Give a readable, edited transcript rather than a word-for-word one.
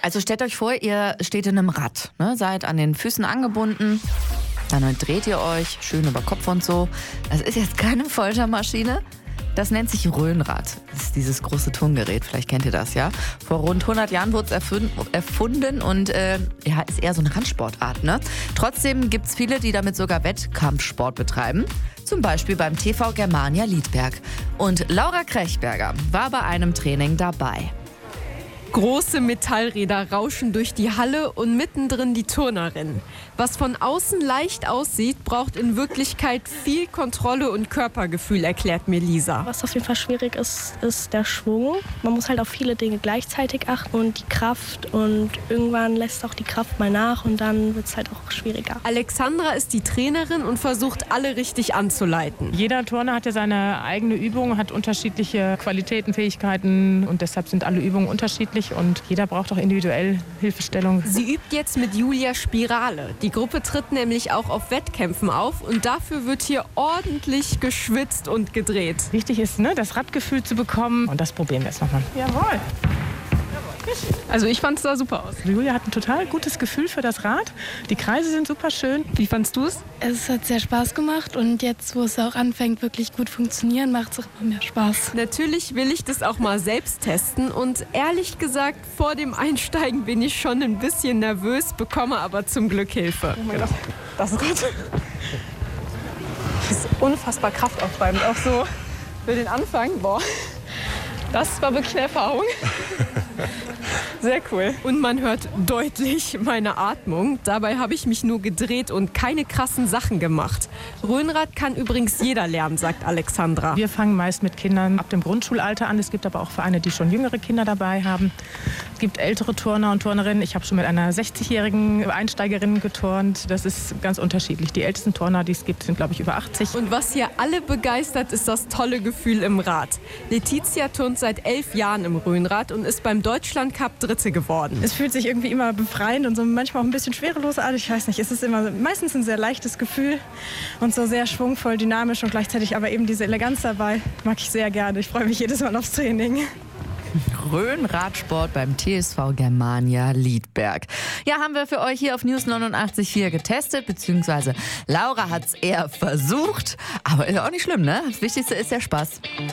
Also stellt euch vor, ihr steht in einem Rad, ne? Seid an den Füßen angebunden, dann dreht ihr euch schön über Kopf und so. Das ist jetzt keine Foltermaschine. Das nennt sich Rhönrad. Das ist dieses große Turngerät, vielleicht kennt ihr das, ja. Vor rund 100 Jahren wurde es erfunden und ist eher so eine Randsportart, ne? Trotzdem gibt es viele, die damit sogar Wettkampfsport betreiben. Zum Beispiel beim TV Germania Liedberg. Und Laura Krechberger war bei einem Training dabei. Große Metallräder rauschen durch die Halle und mittendrin die Turnerin. Was von außen leicht aussieht, braucht in Wirklichkeit viel Kontrolle und Körpergefühl, erklärt mir Lisa. Was auf jeden Fall schwierig ist, ist der Schwung. Man muss halt auf viele Dinge gleichzeitig achten und die Kraft. Und irgendwann lässt auch die Kraft mal nach und dann wird es halt auch schwieriger. Alexandra ist die Trainerin und versucht, alle richtig anzuleiten. Jeder Turner hat ja seine eigene Übung, hat unterschiedliche Qualitäten, Fähigkeiten und deshalb sind alle Übungen unterschiedlich und jeder braucht auch individuell Hilfestellung. Sie übt jetzt mit Julia Spirale. Die Gruppe tritt nämlich auch auf Wettkämpfen auf und dafür wird hier ordentlich geschwitzt und gedreht. Wichtig ist, das Radgefühl zu bekommen und das probieren wir jetzt nochmal. Jawohl. Also ich fand es da super aus. Julia hat ein total gutes Gefühl für das Rad. Die Kreise sind super schön. Wie fandst du es? Es hat sehr Spaß gemacht und jetzt, wo es auch anfängt, wirklich gut funktionieren, macht es auch immer mehr Spaß. Natürlich will ich das auch mal selbst testen und ehrlich gesagt, vor dem Einsteigen bin ich schon ein bisschen nervös, bekomme aber zum Glück Hilfe. Oh mein Gott, das ist gut. Das ist unfassbar kraftaufreibend, auch so für den Anfang. Boah, das war wirklich eine Erfahrung. Sehr cool. Und man hört deutlich meine Atmung. Dabei habe ich mich nur gedreht und keine krassen Sachen gemacht. Rhönrad kann übrigens jeder lernen, sagt Alexandra. Wir fangen meist mit Kindern ab dem Grundschulalter an. Es gibt aber auch Vereine, die schon jüngere Kinder dabei haben. Es gibt ältere Turner und Turnerinnen. Ich habe schon mit einer 60-jährigen Einsteigerin geturnt. Das ist ganz unterschiedlich. Die ältesten Turner, die es gibt, sind, glaube ich, über 80. Und was hier alle begeistert, ist das tolle Gefühl im Rad. Letizia turnt seit 11 Jahren im Rhönrad und ist beim Deutschlandcup Dritte geworden. Es fühlt sich irgendwie immer befreiend und so manchmal auch ein bisschen schwerelos an. Ich weiß nicht, es ist immer meistens ein sehr leichtes Gefühl und so sehr schwungvoll, dynamisch und gleichzeitig aber eben diese Eleganz dabei. Mag ich sehr gerne. Ich freue mich jedes Mal aufs Training. Rhönradsport beim TSV Germania Liedberg. Ja, haben wir für euch hier auf News 89.4 getestet, beziehungsweise Laura hat es eher versucht, aber ist auch nicht schlimm, ne? Das Wichtigste ist der Spaß.